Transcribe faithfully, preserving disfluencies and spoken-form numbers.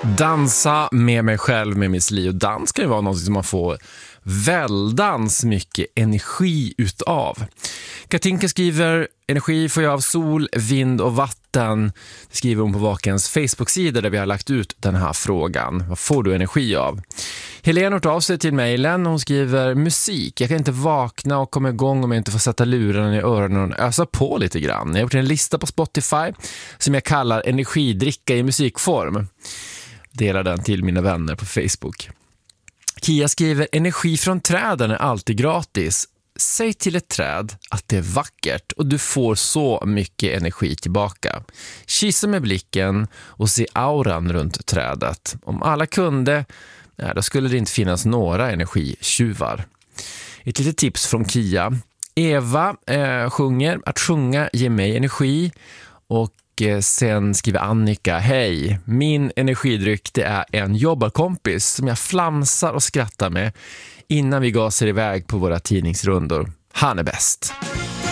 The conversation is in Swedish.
Dansa med mig själv med Miss Li. Och dans kan ju vara något som man får väldans mycket energi utav. Katinka skriver: energi får jag av sol, vind och vatten. Det skriver hon på Vakens Facebook-sida där vi har lagt ut den här frågan. Vad får du energi av? Helena har tagit av sig till mejlen. Hon skriver: musik. Jag kan inte vakna och komma igång om jag inte får sätta luren i öronen och ösa på lite grann. Jag har gjort en lista på Spotify som jag kallar energidricka i musikform. Delar den till mina vänner på Facebook. Kia skriver: energi från träden är alltid gratis. Säg till ett träd att det är vackert och du får så mycket energi tillbaka. Kissa med blicken och se auran runt trädet. Om alla kunde, ja, då skulle det inte finnas några energitjuvar. Ett litet tips från Kia. Eva eh, sjunger: att sjunga ger mig energi. Och sen skriver Annika: hej, min energidryck det är en jobbarkompis som jag flamsar och skrattar med innan vi gasar iväg på våra tidningsrundor. Han är bäst.